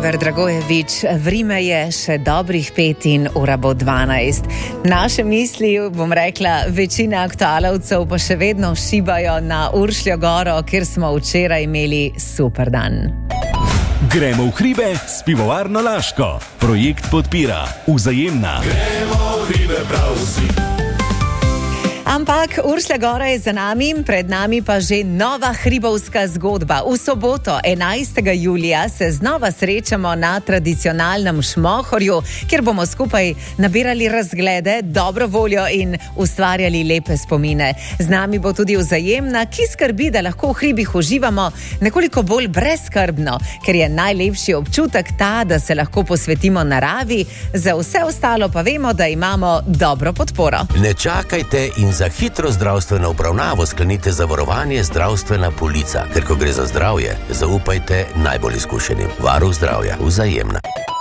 Oliver Dragojevič, vrime je še dobrih 5 in ura bo 12. Naše misli, bom rekla, večina aktualovcev pa še vedno šibajo na Uršljo goro, kjer smo včeraj imeli super dan. Gremo v hribe s pivovarno Laško. Projekt podpira Vzajemna. Gremo v hribe prav vsi. Ampak Uršlja gora je za nami, pred nami pa že nova hribovska zgodba. V soboto, 11. julija, se znova srečamo na tradicionalnem Šmohorju, kjer bomo skupaj nabirali razglede, dobro voljo in ustvarjali lepe spomine. Z nami bo tudi Vzajemna, ki skrbi, da lahko v hribih uživamo nekoliko bolj brezskrbno, ker je najlepši občutek ta, da se lahko posvetimo naravi, za vse ostalo pa vemo, da imamo dobro podporo. Ne čakajte in za hitro zdravstveno obravnavo sklenite zavarovanje Zdravstvena polica, ker ko gre za zdravje, zaupajte najbolj izkušenim. Varuh zdravja, Vzajemna.